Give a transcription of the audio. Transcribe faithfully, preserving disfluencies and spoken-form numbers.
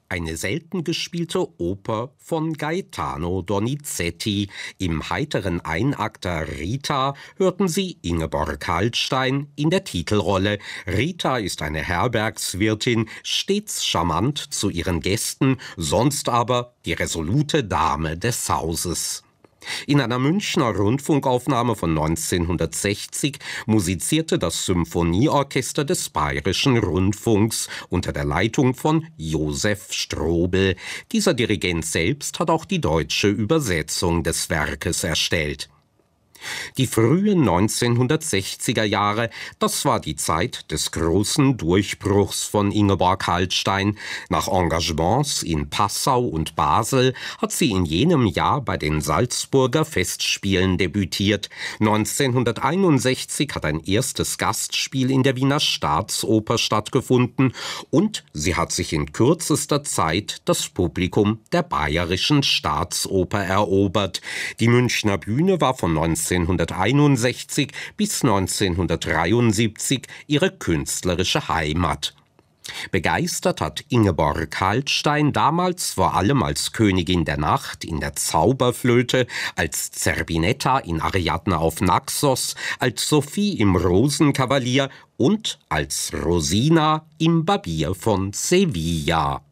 Eine selten gespielte Oper von Gaetano Donizetti. Im heiteren Einakter Rita hörten Sie Ingeborg Hallstein in der Titelrolle. Rita ist eine Herbergswirtin, stets charmant zu ihren Gästen, sonst aber die resolute Dame des Hauses. In einer Münchner Rundfunkaufnahme von neunzehnhundertsechzig musizierte das Symphonieorchester des Bayerischen Rundfunks unter der Leitung von Josef Strobel. Dieser Dirigent selbst hat auch die deutsche Übersetzung des Werkes erstellt. Die frühen neunzehnhundertsechziger Jahre, das war die Zeit des großen Durchbruchs von Ingeborg Hallstein. Nach Engagements in Passau und Basel hat sie in jenem Jahr bei den Salzburger Festspielen debütiert. neunzehnhunderteinundsechzig hat ein erstes Gastspiel in der Wiener Staatsoper stattgefunden und sie hat sich in kürzester Zeit das Publikum der Bayerischen Staatsoper erobert. Die Münchner Bühne war von neunzehnhunderteinundsechzig bis neunzehnhundertdreiundsiebzig ihre künstlerische Heimat. Begeistert hat Ingeborg Hallstein damals vor allem als Königin der Nacht in der Zauberflöte, als Zerbinetta in Ariadne auf Naxos, als Sophie im Rosenkavalier und als Rosina im Barbier von Sevilla.